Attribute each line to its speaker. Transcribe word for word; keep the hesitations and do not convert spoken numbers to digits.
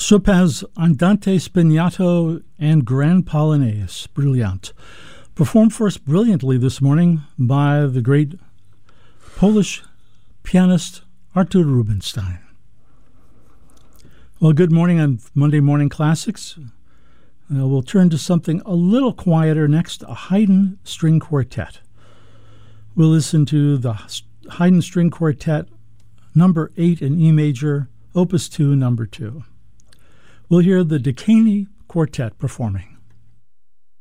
Speaker 1: Chopin's Andante Spegnato and Grand Polonaise, Brilliant, performed for us brilliantly this morning by the great Polish pianist Artur Rubinstein. Well, good morning on Monday Morning Classics. Uh, we'll turn to something a little quieter next, a Haydn String Quartet. We'll listen to the Haydn String Quartet number eight in E major, Opus two, number two. We'll hear the Decani Quartet performing.